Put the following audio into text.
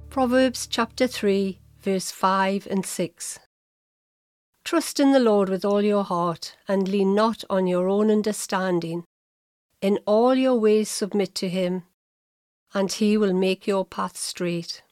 Proverbs chapter 3, verse 5 and 6. Trust in the Lord with all your heart, and lean not on your own understanding. In all your ways submit to him, and he will make your path straight.